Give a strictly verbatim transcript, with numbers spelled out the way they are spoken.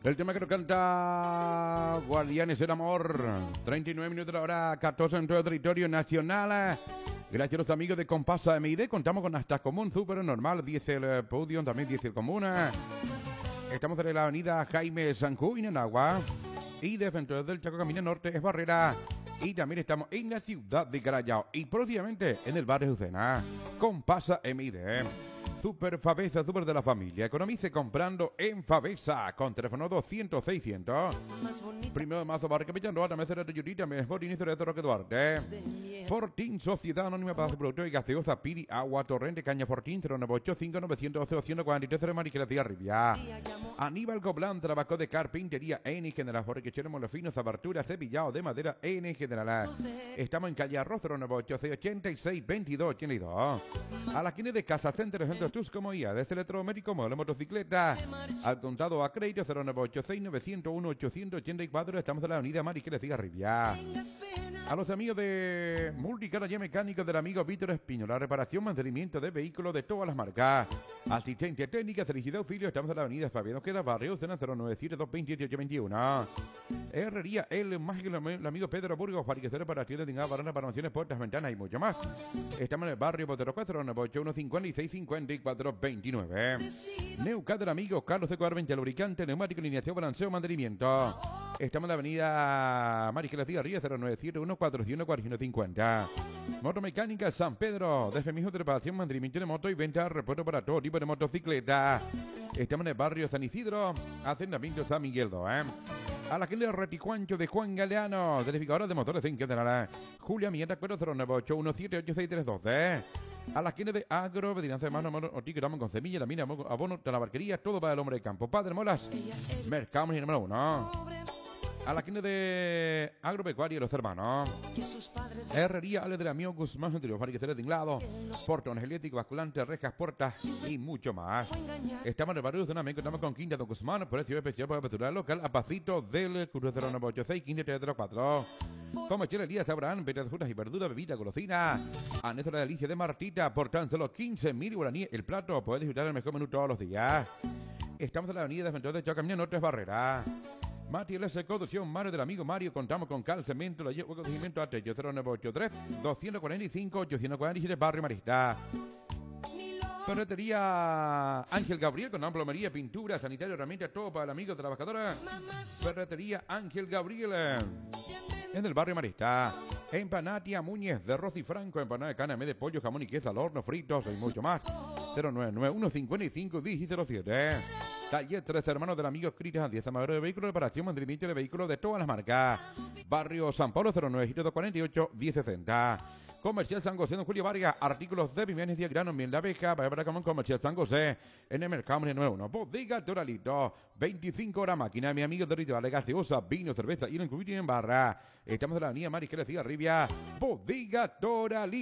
El tema que nos canta Guardianes del Amor. treinta y nueve minutos de la hora catorce en todo el territorio nacional. Gracias a los amigos de Compasa M I D. Contamos con hasta común, súper normal, diez el Podium, también diez el común. Estamos en la avenida Jaime Sanjú, en Agua. Y desde dentro del Chaco Camino Norte es Barrera. Y también estamos en la ciudad de Carayao. Y próximamente en el barrio Ucena. Compasa M I D. Super Favesa, super de la familia. Economice comprando en Favesa. Con teléfono doscientos seiscientos. Primero de marzo, Barrio Capellán, Roa, también será de Yurita, mejor inicio de Roque Duarte. Fortín, Sociedad Anónima para hacer producto y gaseosa, Piri, Agua, Torrente, Caña Fortín, cero nueve ocho cinco nueve cero uno cero uno cuatro tres, Maricela Cía Rivia. Aníbal Coblán, trabajo de carpintería en general, porque queremos los finos, aberturas, cepillado de madera en general. Estamos en calle Arroz, cero nueve ocho seis ochenta y seis veintidós ochenta y dos. A la esquina de Casa Center, Centros Tus como I A, desde electrométrico, modelo motocicleta, al contado a crédito, cero nueve ocho seis nueve cero uno ocho ochenta y cuatro. Estamos en la avenida Maricela Cía Rivia. A los amigos de Multicaraya Mecánicos del amigo Víctor Espino, la reparación, mantenimiento de vehículos de todas las marcas. Asistencia técnica, felicidad, auxilio. Estamos en la avenida Fabián Queda, barrio Cena, cero nueve siete dos dos ocho ocho veintiuno. Herrería El Mágico, el amigo Pedro Burgos, fabricador para tiendas de barana, para mansiones, puertas, ventanas y mucho más. Estamos en el barrio Botero cuatro nueve ocho uno cinco seis cinco cuatro dos nueve. Neucat del amigo Carlos de Coarventa, lubricante, neumático, alineación, balanceo, mantenimiento. Estamos en la avenida Maricela Cía Ríos, cero nueve siete uno cuatro uno cuatro uno cinco cero. Motomecánica San Pedro, desde mismo de reparación, mantenimiento de moto y venta, repuesto para todo tipo de motocicleta. Estamos en el barrio San Isidro, Hacendamiento San Miguel, ¿eh? A la gente de Reticuancho de Juan Galeano, verificadora de motores en Quedará. Julia Mieta, cero nueve ocho uno siete ocho seis tres dos. A la esquina de Agro, Vedinanza de Mano, Otigramo con semilla, la mina, abono, de la barquería, todo para el hombre de campo. Padre Molas, Mercado número uno. A la esquina de Agropecuaria, los hermanos. Herrería, Ale de la Mío Guzmán, de los fabricantes de tinglado, portones eléctricos, basculantes, rejas, puertas y mucho más. Estamos en el barrio de Zoname, contamos con Quinta de Guzmán, precio especial para apertura local, a pasito del Cruz cero nueve ocho seis quince tres cero cuatro. Como Chelería sabrán, vetas, frutas y verduras, bebida, golosina. Anexo la delicia de Martita, por tan solo quince mil guaraníes el plato. Puedes disfrutar el mejor menú todos los días. Estamos en la avenida de de Chacamino Norte, Barrera. Mati L S Conducción, Mario del amigo Mario, contamos con cal, cemento, la llevo con cimiento a Tello, cero nueve ocho tres dos cuatro cinco ocho cuatro siete, Barrio Marista. Ferretería Ángel Gabriel, con plomería, pintura, sanitario, herramientas, todo para el amigo trabajadora. Ferretería Ángel Gabriel, en el Barrio Marista. Empanatia Muñez de Rosy Franco, empanada de carne, de pollo, jamón y queso al horno, fritos y mucho más. cero nueve nueve uno cinco cinco uno cero cero siete. Taller Tres Hermanos del amigo Cristian Díaz, amador de vehículos, reparación, mantenimiento de vehículos de todas las marcas. Barrio San Pablo, cero nueve dos cuatro ocho uno cero sesenta. Comercial San José, don Julio Vargas, artículos de pimentas y grano, miel de abeja, para para Comercial San José, en el mercado número uno. Bodega Doralito, veinticinco horas máquina, mi amigo de ritual, gaseosa, vino, cerveza y lo incluido en barra. Estamos en la avenida Maricela Cía Rivia, Bodega Doralito.